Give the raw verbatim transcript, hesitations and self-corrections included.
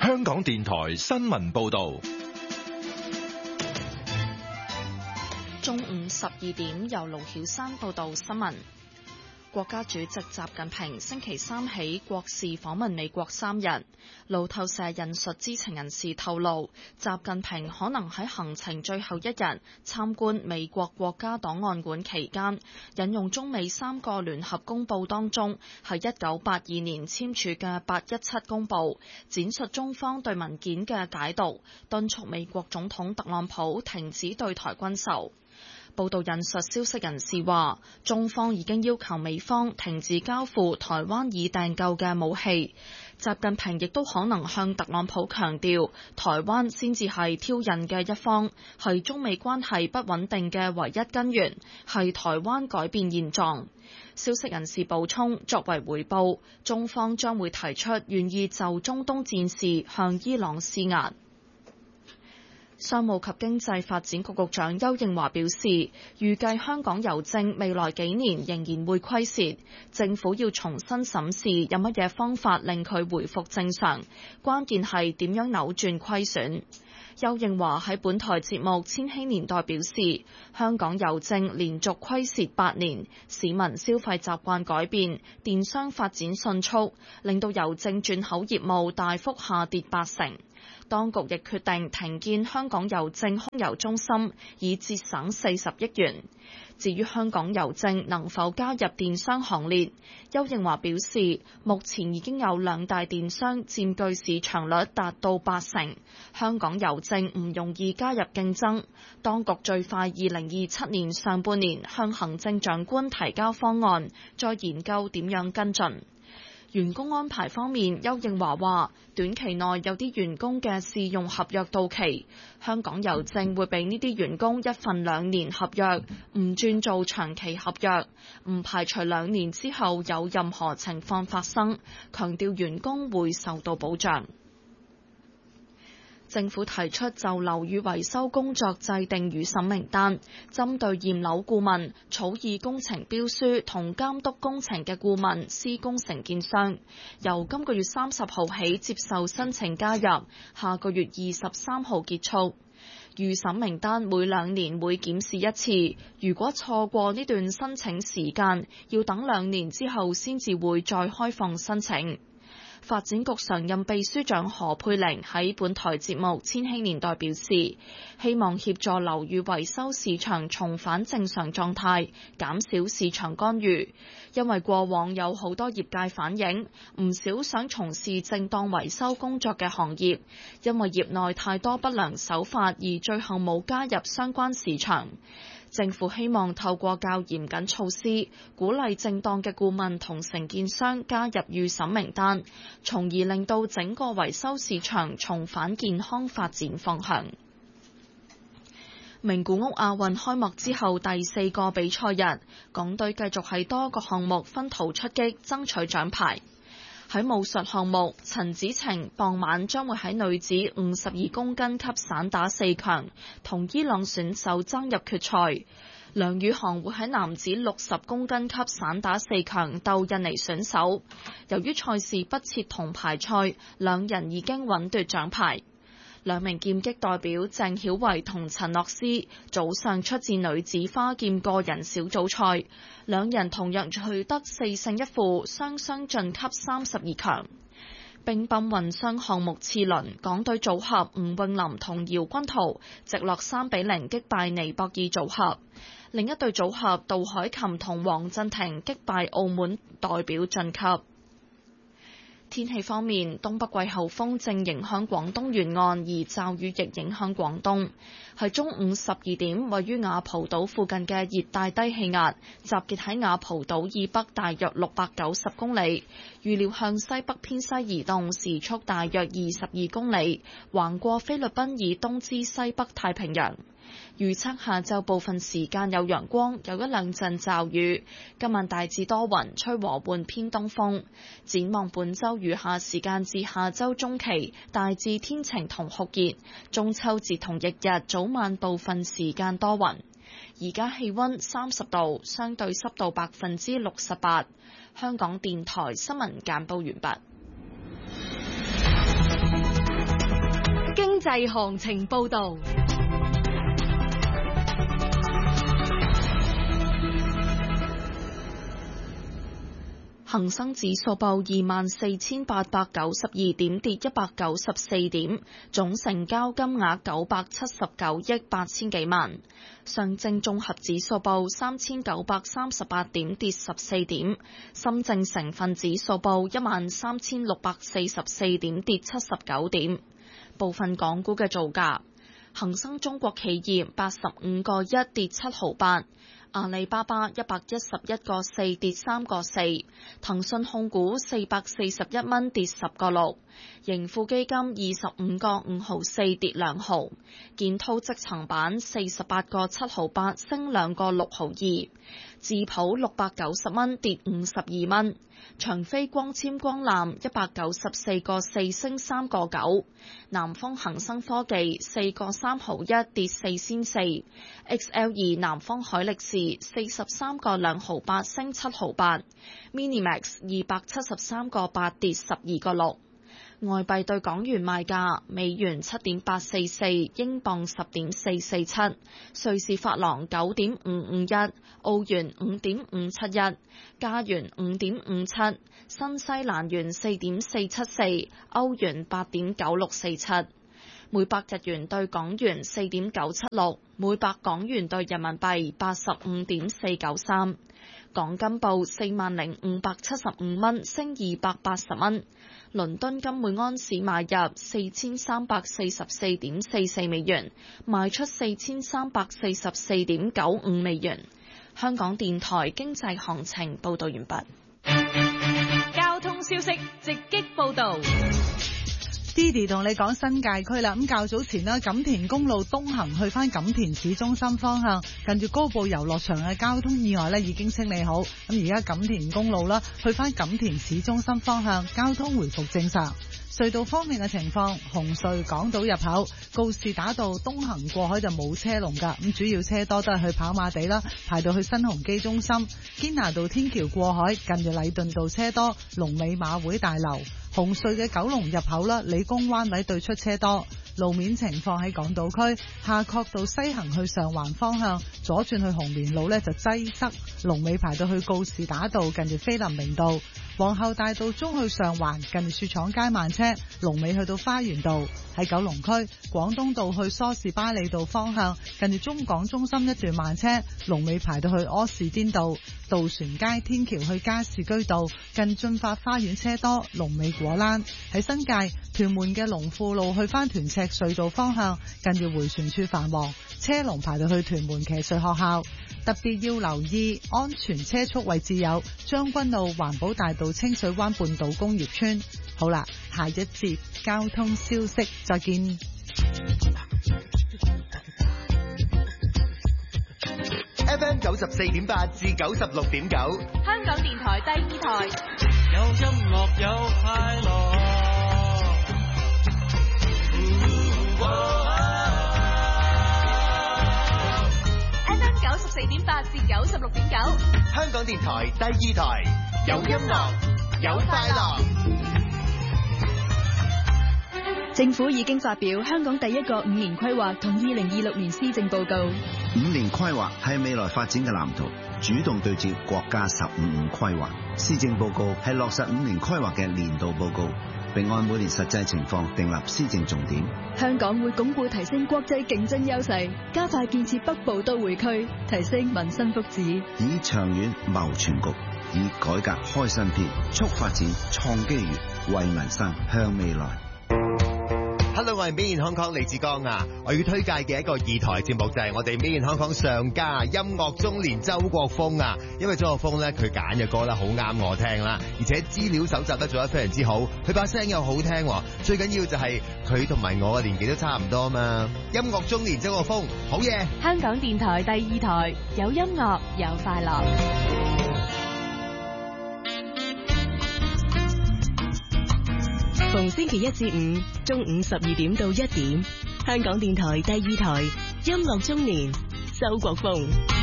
香港電台新聞報道。 中午十二點，由盧曉山報道新聞。國家主席習近平星期三起國事訪問美國三日。路透社引述知情人士透露，習近平可能喺行程最後一日參觀美國國家檔案館期間，引用中美三個聯合公報當中喺一九八二年簽署嘅八一七公報，展述中方對文件嘅解讀，敦促美國總統特朗普停止對台軍售。報道引述消息人士話，中方已經要求美方停止交付台灣已訂購嘅武器。習近平亦都可能向特朗普強調，台灣先至係挑釁嘅一方，係中美關係不穩定嘅唯一根源，係台灣改變現狀。消息人士補充，作為回報，中方將會提出願意就中東戰事向伊朗施壓。商務及經濟發展局局長邱應華表示，預計香港郵政未來幾年仍然會虧蝕，政府要重新審視有乜嘢方法令佢回復正常，關鍵係點樣扭轉虧損。邱應華喺本台節目《千禧年代》表示，香港郵政連續虧蝕八年，市民消費習慣改變，電商發展迅速，令到郵政轉口業務大幅下跌八成。當局亦決定停建香港郵政空郵中心，以節省四十億元。至於香港郵政能否加入電商行列，邱應華表示，目前已經有兩大電商佔據市場率達到八成，香港郵政唔容易加入競爭。當局最快二零二七年上半年向行政長官提交方案，再研究點樣跟進。員工安排方面，邱應華話，短期內有啲員工嘅試用合約到期，香港郵政會俾呢啲員工一份兩年合約，唔轉做長期合約，唔排除兩年之後有任何情況發生，強調員工會受到保障。政府提出就樓宇維修工作制定預審名單，針對驗樓顧問、草擬工程標書同監督工程嘅顧問、施工承建商，由今個月三十號起接受申請加入，下個月二十三號結束。預審名單每兩年會檢視一次，如果錯過呢段申請時間，要等兩年之後先至會再開放申請。發展局常任秘書長何佩玲喺本台節目《千禧年代》表示，希望協助樓宇維修市場重返正常狀態，減少市場干預。因為過往有好多業界反映，唔少想從事正當維修工作嘅行業，因為業內太多不良手法而最後冇加入相關市場。政府希望透過較嚴謹措施，鼓勵正當嘅顧問同承建商加入預審名單，從而令到整個維修市場重返健康發展方向。名古屋亞運開幕之後第四個比賽日，港隊繼續喺多個項目分途出擊，爭取獎牌。喺武術項目，陳子晴傍晚將會喺女子五十二公斤級散打四強同伊朗選手爭入決賽。梁宇航會喺男子六十公斤級散打四強鬥印尼選手。由於賽事不設銅牌賽，兩人已經穩奪獎牌。兩名劍擊代表鄭曉維同陳諾思早上出戰女子花劍個人小組賽，兩人同樣取得四勝一負，雙雙晉級三十二強。乒乓混雙項目次輪，港隊組合吳詠琳同姚君圖直落三比零擊敗尼泊爾組合，另一對組合杜凱琹同黃鎮廷擊敗澳門代表晉級。天氣方面，東北季候風正影響廣東沿岸，而驟雨亦影響廣東。喺中午十二點，位於雅蒲島附近嘅熱帶低氣壓集結喺雅蒲島以北大約六百九十公里，預料向西北偏西移動，時速大約二十二公里，橫過菲律賓以東至西北太平洋。預測下晝部分時間有陽光，有一兩陣驟雨。今晚大致多雲，吹和緩偏東風。展望本週餘下時間至下週中期，大致天晴同酷熱。中秋節同翌日早晚部分時間多雲。而家氣溫三十度，相對濕度百分之六十八。香港電台新聞簡報完畢。 濟行情報導。 恒生指數報二萬四千八百九十二點，跌一百九十四點，總成交金額九百七十九億八千幾萬。上證綜合指數報三千九百三十八點，跌十四點。深證成分指數報一萬三千六百四十四點，跌七十九點。部分港股嘅造價：恒生中國企業八十五個一，跌七毫八。阿里巴巴一百一十一個四，跌三個四，騰訊控股四百四十一蚊，跌十個六，盈富基金二十五個五毫四，跌兩毫，建滔積層板四十八個七毫八，升兩個六毫二，智普六百九十蚊，跌五十二蚊，長飛光纖光纜一百九十四個四，升三個九，南方恒生科技四個三毫一，跌四仙四 ，X L 二南方海力士四十三個兩毫八，升七毫八 ，Minimax 二百七十三個八，跌十二個六。外幣對港元賣價：美元七點八四四，英鎊十點四四七，瑞士法郎九點五五一，澳元五點五七一，加元五點五七，新西蘭元四點四七四，歐元八點九六四七。每百日元對港元四點九七六，每百港元對人民幣八十五點四九三。港金報四萬零五百七十五蚊，升二百八十蚊。倫敦金每安士買入四千三百四十四點四四美元，賣出四千三百四十四點九五美元。香港電台經濟行情報道完畢。 交通消息直擊報道。 Didi 同你講新界區啦，咁較早前啦，錦田公路東行去翻錦田市中心方向，近住高埗遊樂場嘅交通意外咧已經清理好，咁而家錦田公路啦，去翻錦田市中心方向交通回復正常。隧道方面嘅情況，紅隧港島入口告士打道東行過海就冇車龍㗎，咁主要車多都係去跑馬地啦，排到去新鴻基中心。堅拿道天橋過海近住禮頓道車多，龍尾馬會大樓。紅隧嘅九龍入口啦，理工灣位對出車多。路面情況喺港島區夏慤道西行去上環方向，左轉去紅棉路呢就擠塞，龍尾排到去告士打道近住菲林明道。皇后大道中去上環近住雪廠街慢車，龍尾去到花園道。喺九龍區廣東道去梳士巴利道方向，近住中港中心一段慢車，龍尾排到去柯士甸道。渡船街天橋去加士居道近駿發花園車多，龍尾果欄。喺新界屯門嘅龍富路去翻屯赤隧道方向，近住迴旋處繁忙，車龍排到去屯門騎術學校。特別要留意安全車速位置有將軍澳環保大道清水灣半島工業村。好啦，下一節交通消息再見。 F M 九十四點八至九十六點九， 香港電台第二台。 有音樂有快樂。 F M 九十四點八至九十六點九， 香港電台第二台，有音樂有快樂。 政府已經發表香港第一個五年規劃同二零二六年施政報告。 五年規劃係未來發展嘅藍圖，主動對接國家十五五規劃。施政報告係落實五年規劃嘅年度報告，並按每年實際情況訂立施政重點。 香港會鞏固提升國際競爭優勢，加快建設北部都會區，提升民生福祉， 以長遠謀全局，以改革開新篇，促發展創機遇，為民生向未來。 Hello， 我係 Made in Hong Kong 李志剛啊！我要推介嘅一個二台節目就係我哋 Made in Hong Kong 上家音樂中年周國峰啊！因為周國峰咧佢揀嘅歌咧好啱我聽啦，而且資料搜集得做得非常之好，佢把聲又好聽，最緊要就係佢同埋我嘅年紀都差唔多嘛！音樂中年周國峰，好嘢！ 香港電台第二台，有音樂有快樂。 逢星期一至五中午十二點到一點，香港電台第二台音樂中年周國峰。